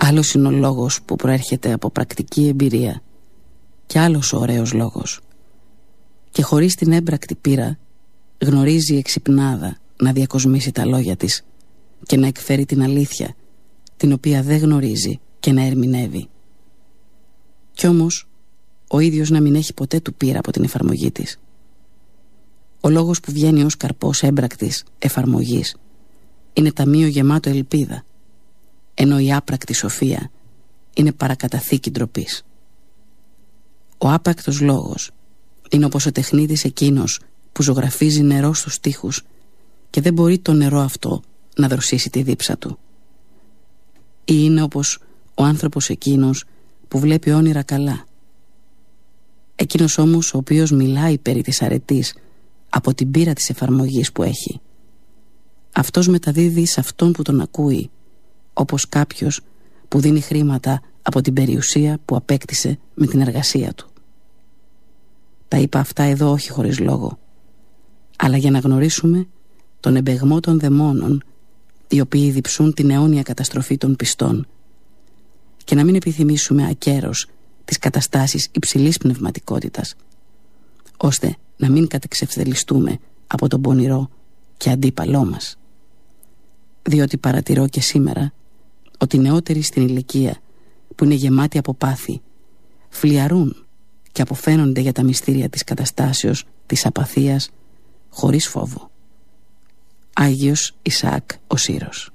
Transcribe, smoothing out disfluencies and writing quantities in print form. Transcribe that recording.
Άλλος είναι ο λόγος που προέρχεται από πρακτική εμπειρία και άλλος ο ωραίος λόγος. Και χωρίς την έμπρακτη πείρα γνωρίζει η εξυπνάδα να διακοσμήσει τα λόγια της και να εκφέρει την αλήθεια, την οποία δεν γνωρίζει, και να ερμηνεύει. Κι όμως ο ίδιος να μην έχει ποτέ του πείρα από την εφαρμογή της. Ο λόγος που βγαίνει ως καρπός έμπρακτης εφαρμογής είναι ταμείο γεμάτο ελπίδα, ενώ η άπρακτη σοφία είναι παρακαταθήκη ντροπής. Ο άπρακτος λόγος είναι όπως ο τεχνίτης εκείνος που ζωγραφίζει νερό στους τοίχους και δεν μπορεί το νερό αυτό να δροσίσει τη δίψα του. Ή είναι όπως ο άνθρωπος εκείνος που βλέπει όνειρα καλά. Εκείνος όμως ο οποίος μιλάει περί της αρετής από την πείρα της εφαρμογής που έχει. Αυτός μεταδίδει σε αυτόν που τον ακούει, όπως κάποιος που δίνει χρήματα από την περιουσία που απέκτησε με την εργασία του. Τα είπα αυτά εδώ όχι χωρίς λόγο, αλλά για να γνωρίσουμε τον εμπεγμό των δαιμόνων, οι οποίοι διψούν την αιώνια καταστροφή των πιστών, και να μην επιθυμήσουμε ακέρος τις καταστάσεις υψηλής πνευματικότητας, ώστε να μην κατεξευθελιστούμε από τον πονηρό και αντίπαλό μας. Διότι παρατηρώ και σήμερα ότι οι νεότεροι στην ηλικία, που είναι γεμάτοι από πάθη, φλιαρούν και αποφαίνονται για τα μυστήρια της καταστάσεως, της απαθίας, χωρίς φόβο. Άγιος Ισαάκ ο Σύρος.